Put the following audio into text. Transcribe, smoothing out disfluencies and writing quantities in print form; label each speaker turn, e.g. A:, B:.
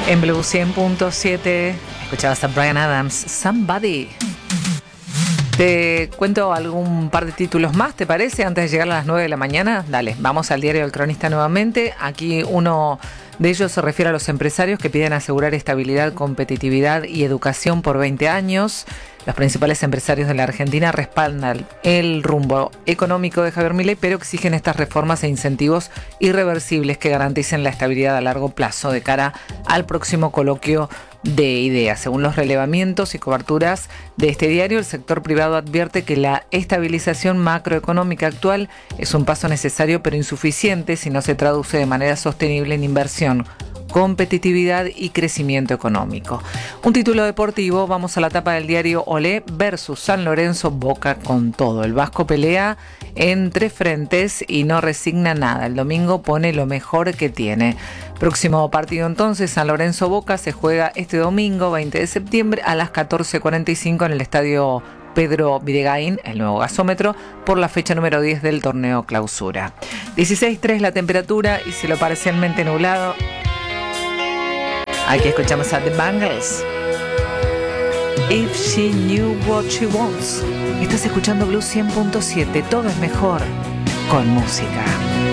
A: En Blue 100.7 escuchabas a Bryan Adams, Somebody. Te cuento algún par de títulos más, ¿te parece? Antes de llegar a las 9 de la mañana. Dale, vamos al diario El Cronista nuevamente. Aquí uno de ellos se refiere a los empresarios que piden asegurar estabilidad, competitividad y educación por 20 años. Los principales empresarios de la Argentina respaldan el rumbo económico de Javier Milei, pero exigen estas reformas e incentivos irreversibles que garanticen la estabilidad a largo plazo de cara al próximo coloquio de ideas. Según los relevamientos y coberturas de este diario, el sector privado advierte que la estabilización macroeconómica actual es un paso necesario pero insuficiente si no se traduce de manera sostenible en inversión, competitividad y crecimiento económico. Un título deportivo, vamos a la tapa del diario Olé versus San Lorenzo, Boca con todo. El vasco pelea en 3 frentes y no resigna nada. El domingo pone lo mejor que tiene. Próximo partido entonces, San Lorenzo Boca, se juega este domingo 20 de septiembre a las 14:45 en el estadio Pedro Videgain, el nuevo gasómetro, por la fecha número 10 del torneo clausura. 16.3 la temperatura y cielo parcialmente nublado. Aquí escuchamos a The Bangles. If She Knew What She Wants. Estás escuchando Blue 100.7. Todo es mejor con música.